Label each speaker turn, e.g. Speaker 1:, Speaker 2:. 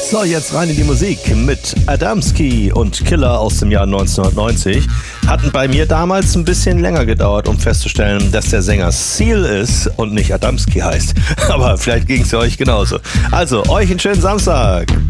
Speaker 1: So, jetzt rein in die Musik mit Adamski und Killer aus dem Jahr 1990. Hatten bei mir damals ein bisschen länger gedauert, um festzustellen, dass der Sänger Seal ist und nicht Adamski heißt. Aber vielleicht ging es ja euch genauso. Also, euch einen schönen Samstag.